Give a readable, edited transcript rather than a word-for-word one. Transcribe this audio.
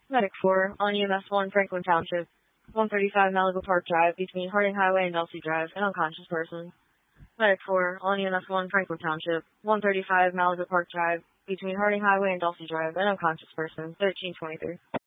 Medic 4 on EMS 1 Franklin Township, 135 Malibu Park Drive between Harding Highway and Dulcie Drive, an unconscious person. Medic 4 on EMS 1 Franklin Township, 135 Malibu Park Drive between Harding Highway and Dulcie Drive, an unconscious person, 1323.